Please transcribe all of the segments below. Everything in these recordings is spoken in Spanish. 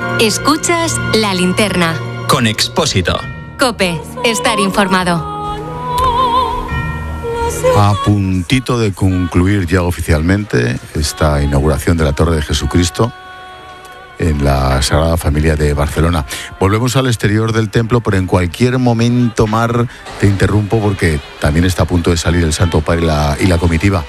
Escuchas La Linterna. Con Expósito. COPE. Estar informado. A puntito de concluir ya oficialmente esta inauguración de la Torre de Jesucristo en la Sagrada Familia de Barcelona. Volvemos al exterior del templo, pero en cualquier momento, Mar, te interrumpo porque también está a punto de salir el Santo Padre y la comitiva.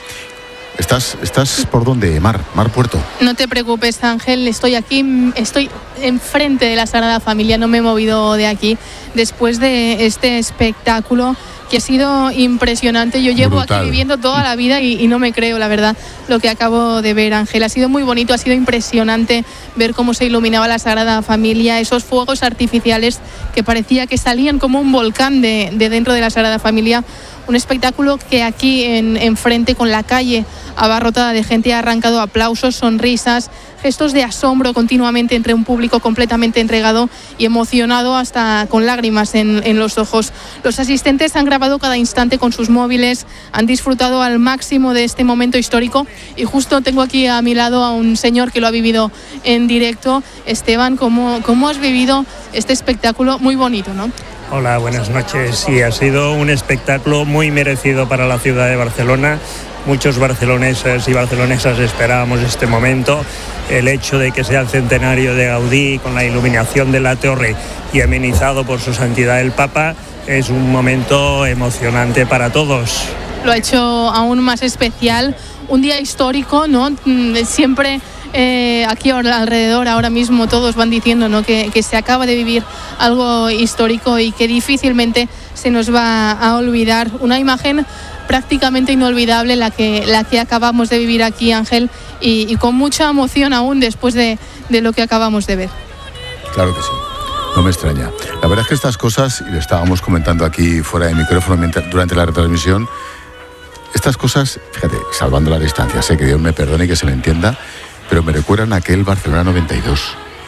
¿Estás por dónde, Mar Puerto? No te preocupes, Ángel, estoy aquí, estoy enfrente de la Sagrada Familia, no me he movido de aquí después de este espectáculo que ha sido impresionante. Yo llevo Brutal. Aquí viviendo toda la vida y no me creo, la verdad, lo que acabo de ver, Ángel. Ha sido muy bonito, ha sido impresionante ver cómo se iluminaba la Sagrada Familia, esos fuegos artificiales que parecía que salían como un volcán de dentro de la Sagrada Familia. Un espectáculo que aquí enfrente, con la calle abarrotada de gente, ha arrancado aplausos, sonrisas, gestos de asombro continuamente entre un público completamente entregado y emocionado, hasta con lágrimas en los ojos. Los asistentes han grabado cada instante con sus móviles, han disfrutado al máximo de este momento histórico, y justo tengo aquí a mi lado a un señor que lo ha vivido en directo. Esteban, ¿cómo has vivido este espectáculo? Muy bonito, ¿no? Hola, buenas noches. Sí, ha sido un espectáculo muy merecido para la ciudad de Barcelona. Muchos barceloneses y barcelonesas esperábamos este momento. El hecho de que sea el centenario de Gaudí, con la iluminación de la torre y amenizado por su santidad el Papa, es un momento emocionante para todos. Lo ha hecho aún más especial, un día histórico, ¿no? Siempre aquí alrededor, ahora mismo, todos van diciendo, ¿no?, que se acaba de vivir algo histórico y que difícilmente se nos va a olvidar. Una imagen prácticamente inolvidable la que acabamos de vivir aquí, Ángel, y con mucha emoción aún después de lo que acabamos de ver. Claro que sí, no me extraña. La verdad es que estas cosas, y lo estábamos comentando aquí fuera de micrófono durante la retransmisión, estas cosas, fíjate, salvando la distancia, sé que Dios me perdone y que se me entienda, pero me recuerdan a aquel Barcelona 92,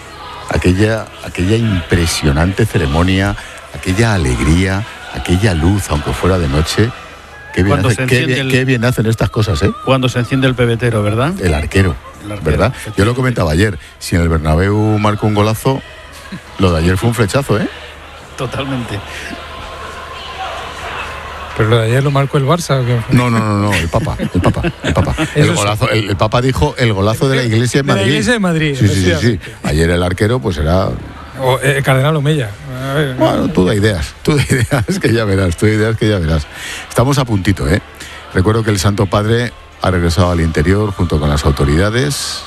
aquella impresionante ceremonia, aquella alegría, aquella luz, aunque fuera de noche. Qué bien hacen estas cosas, ¿eh? Cuando se enciende el pebetero, ¿verdad? El arquero, ¿verdad? Yo lo comentaba ayer, si en el Bernabéu marcó un golazo, lo de ayer fue un flechazo, ¿eh? Totalmente. ¿Pero lo de ayer lo marcó el Barça o qué? No, el Papa. El Papa dijo el golazo de la Iglesia de Madrid. De la Iglesia de Madrid. Sí. Ayer el arquero pues era... O Cardenal Omeya. Bueno, tú da ideas que ya verás. Estamos a puntito, ¿eh? Recuerdo que el Santo Padre ha regresado al interior junto con las autoridades.